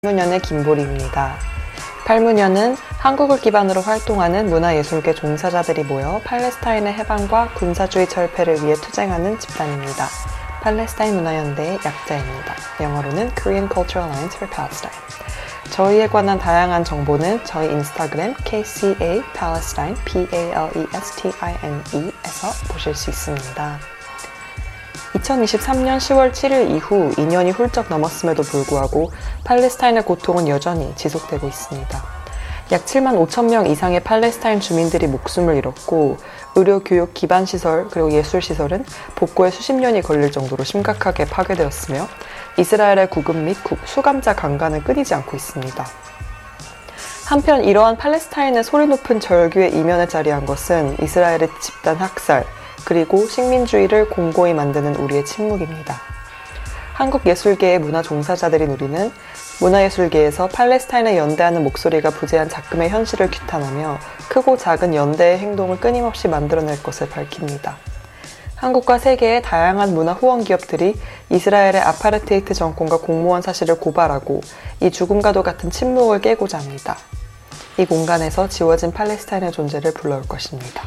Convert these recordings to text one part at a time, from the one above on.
팔문연의 김보리입니다. 팔문연은 한국을 기반으로 활동하는 문화예술계 종사자들이 모여 팔레스타인의 해방과 군사주의 철폐를 위해 투쟁하는 집단입니다. 팔레스타인 문화연대의 약자입니다. 영어로는 Korean Cultural Alliance for Palestine. 저희에 관한 다양한 정보는 저희 인스타그램 KCA Palestine PALESTINE에서 보실 수 있습니다. 2023년 10월 7일 이후 2년이 훌쩍 넘었음에도 불구하고 팔레스타인의 고통은 여전히 지속되고 있습니다. 약 7만 5천 명 이상의 팔레스타인 주민들이 목숨을 잃었고 의료, 교육, 기반시설 그리고 예술시설은 복구에 수십 년이 걸릴 정도로 심각하게 파괴되었으며 이스라엘의 구급 및 수감자 강간은 끊이지 않고 있습니다. 한편 이러한 팔레스타인의 소리 높은 절규의 이면에 자리한 것은 이스라엘의 집단 학살 그리고 식민주의를 공고히 만드는 우리의 침묵입니다. 한국 예술계의 문화 종사자들인 우리는 문화예술계에서 팔레스타인에 연대하는 목소리가 부재한 작금의 현실을 규탄하며 크고 작은 연대의 행동을 끊임없이 만들어낼 것을 밝힙니다. 한국과 세계의 다양한 문화 후원 기업들이 이스라엘의 아파르테이트 정권과 공모한 사실을 고발하고 이 죽음과도 같은 침묵을 깨고자 합니다. 이 공간에서 지워진 팔레스타인의 존재를 불러올 것입니다.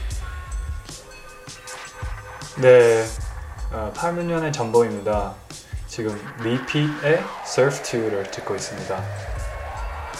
네, 8년의 전범입니다. 지금 리핏의 Surf 2를 듣고 있습니다.